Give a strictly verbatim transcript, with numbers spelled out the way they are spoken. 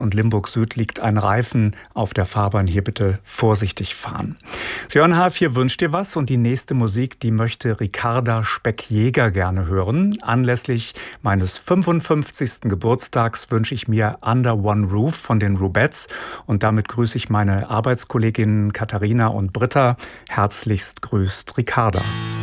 und Limburg Süd liegt ein Reifen auf der Fahrbahn. Hier bitte vorsichtig fahren. Sie hören H F vier wünscht dir was und die nächste Musik, die möchte Ricarda Speck-Jäger gerne hören. Anlässlich meines fünfundfünfzigsten Geburtstags wünsche ich mir Under One Roof von den Rubettes und damit grüße ich meine Arbeitskolleginnen Katharina und Britta. Herzlichst grüßt Ricarda.